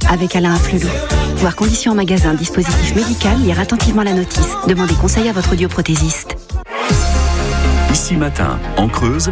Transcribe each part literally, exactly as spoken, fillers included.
avec Alain Afflelou. Voir conditions en magasin, dispositif médical, lire attentivement la notice. Demandez conseil à votre audioprothésiste. Ici Matin, en Creuse,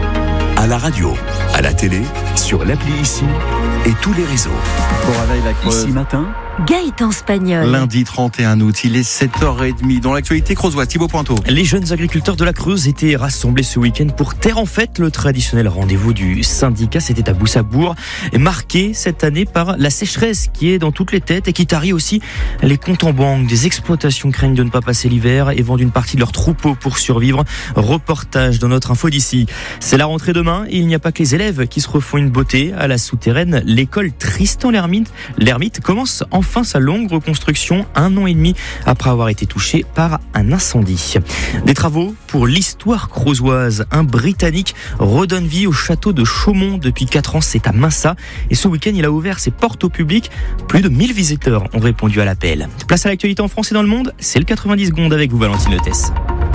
à la radio, à la télé, sur l'appli Ici et tous les réseaux. Pour réveil la Creuse. Ici Matin, Gaëtan Spagnol. Lundi trente et un août, il est sept heures trente. Dans l'actualité creusoise, Thibaut Pointeau. Les jeunes agriculteurs de la Creuse étaient rassemblés ce week-end pour Terre en Fête, le traditionnel rendez-vous du syndicat. C'était à Boussabourg, marqué cette année par la sécheresse qui est dans toutes les têtes et qui tarit aussi les comptes en banque. Des exploitations craignent de ne pas passer l'hiver et vendent une partie de leur troupeau pour survivre. Reportage dans notre info d'ici. C'est la rentrée demain et il n'y a pas que les élèves qui se refont une beauté. À la souterraine, l'école Tristan l'Hermite, l'Hermite commence enfin sa longue reconstruction un an et demi après avoir été touchée par un incendie. Des travaux pour l'histoire creusoise. Un Britannique redonne vie au château de Chaumont depuis quatre ans. C'est à Massa. Et ce week-end, il a ouvert ses portes au public. Plus de mille visiteurs ont répondu à l'appel. Place à l'actualité en France et dans le monde. C'est le quatre-vingt-dix secondes avec vous, Valentine Leutès.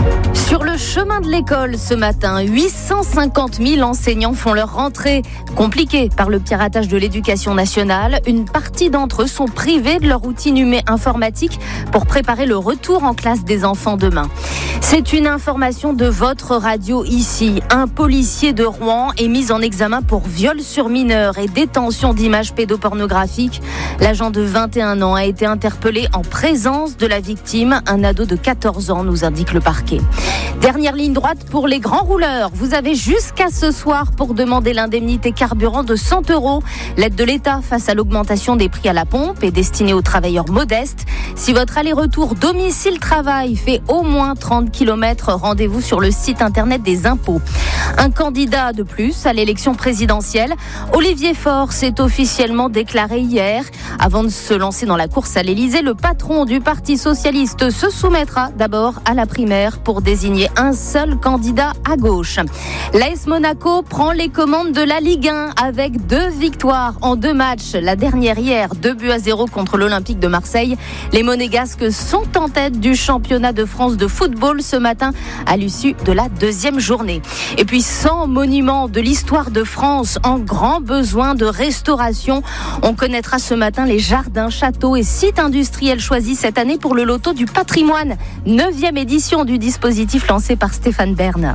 Sur le chemin de l'école ce matin, huit cent cinquante mille enseignants font leur rentrée. Compliquée par le piratage de l'éducation nationale, une partie d'entre eux sont privés de leur outil numérique informatique pour préparer le retour en classe des enfants demain. C'est une information de votre radio ici. Un policier de Rouen est mis en examen pour viol sur mineur et détention d'images pédopornographiques. L'agent de vingt et un ans a été interpellé en présence de la victime, un ado de quatorze ans, nous indique le parquet. Dernière ligne droite pour les grands rouleurs. Vous avez jusqu'à ce soir pour demander l'indemnité carburant de cent euros. L'aide de l'État face à l'augmentation des prix à la pompe est destinée aux travailleurs modestes. Si votre aller-retour domicile-travail fait au moins trente kilomètres, rendez-vous sur le site internet des impôts. Un candidat de plus à l'élection présidentielle, Olivier Faure, s'est officiellement déclaré hier. Avant de se lancer dans la course à l'Élysée, le patron du Parti socialiste se soumettra d'abord à la primaire pour désigner un seul candidat à gauche. L'A S Monaco prend les commandes de la Ligue un avec deux victoires en deux matchs. La dernière hier, deux buts à zéro contre l'Olympique de Marseille. Les Monégasques sont en tête du championnat de France de football ce matin à l'issue de la deuxième journée. Et puis cent monuments de l'histoire de France en grand besoin de restauration. On connaîtra ce matin les jardins, châteaux et sites industriels choisis cette année pour le loto du patrimoine. Neuvième édition du dispositif lancé par Stéphane Bern.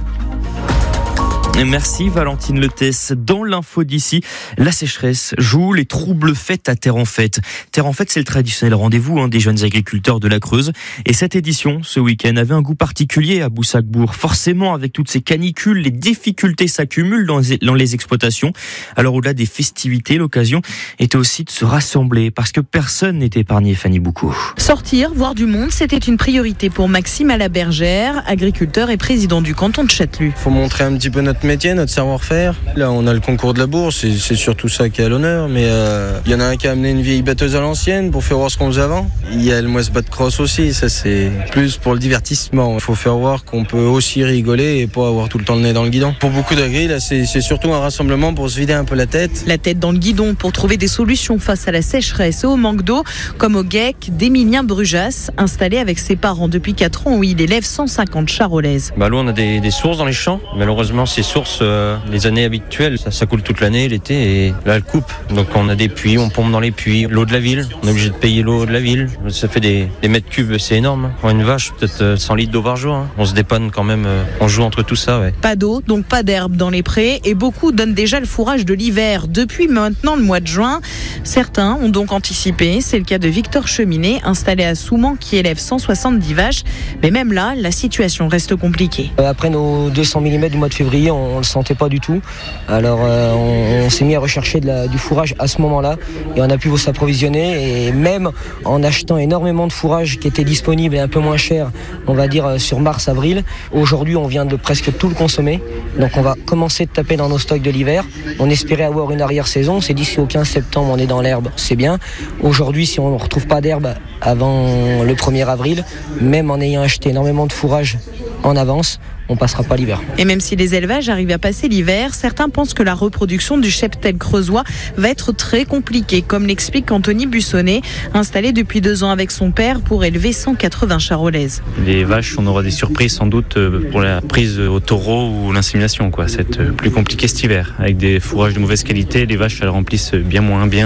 Merci Valentine Leutès. Dans l'info d'ici, la sécheresse joue les troubles fêtes à Terre en Fête. Terre en Fête, c'est le traditionnel rendez-vous hein, des jeunes agriculteurs de la Creuse. Et cette édition, ce week-end, avait un goût particulier à Boussabourg. Forcément, avec toutes ces canicules, les difficultés s'accumulent dans les, dans les exploitations. Alors au-delà des festivités, l'occasion était aussi de se rassembler parce que personne n'est épargné, Fanny Boucaud. Sortir, voir du monde, c'était une priorité pour Maxime Alabergère, agriculteur et président du canton de Châtelus. Il faut montrer un petit peu notre métier, notre savoir-faire. Là, on a le concours de la bourse, c'est, c'est surtout ça qui est à l'honneur. Mais il euh, y en a un qui a amené une vieille batteuse à l'ancienne pour faire voir ce qu'on faisait avant. Il y a le Moisbat de cross aussi, ça c'est plus pour le divertissement. Il faut faire voir qu'on peut aussi rigoler et pas avoir tout le temps le nez dans le guidon. Pour beaucoup d'agris, là, c'est, c'est surtout un rassemblement pour se vider un peu la tête. La tête dans le guidon pour trouver des solutions face à la sécheresse et au manque d'eau, comme au GEC d'Emilien Brujas, installé avec ses parents depuis quatre ans où il élève cent cinquante charolaises. Bah, l'eau, on a des, des sources dans les champs. Malheureusement, ces sources, euh, les années habituelles, ça, ça coule toute l'année, l'été, et là, elle coupe. Donc, on a des puits, on pompe dans les puits. L'eau de la ville, on est obligé de payer l'eau de la ville. Ça fait des, des mètres cubes, c'est énorme. Pour une vache, peut-être cent litres d'eau par jour. Hein. On se dépanne quand même, euh, on joue entre tout ça, ouais. Pas d'eau, donc pas d'herbe dans les prés, et beaucoup donnent déjà le fourrage de l'hiver depuis maintenant le mois de juin. Certains ont donc anticipé. C'est le cas de Victor Cheminet, installé à Souman, qui élève cent soixante-dix vaches. Mais même là, la situation reste compliquée. Après nos deux cents millimètres du mois de février, on ne le sentait pas du tout. Alors euh, on, on s'est mis à rechercher de la, du fourrage à ce moment-là et on a pu s'approvisionner. Et même en achetant énormément de fourrage qui était disponible et un peu moins cher, on va dire sur mars-avril, aujourd'hui on vient de presque tout le consommer. Donc on va commencer de taper dans nos stocks de l'hiver. On espérait avoir une arrière-saison. On s'est dit si au quinze septembre on est dans l'herbe, c'est bien. Aujourd'hui, si on ne retrouve pas d'herbe avant le premier avril, même en ayant acheté énormément de fourrage en avance, on passera pas l'hiver. Et même si les élevages arrivent à passer l'hiver, certains pensent que la reproduction du cheptel creusois va être très compliquée, comme l'explique Anthony Bussonnet, installé depuis deux ans avec son père pour élever cent quatre-vingts charolaises. Les vaches, on aura des surprises sans doute pour la prise au taureau ou l'insémination, quoi. C'est plus compliqué cet hiver. Avec des fourrages de mauvaise qualité, les vaches elles remplissent bien moins bien.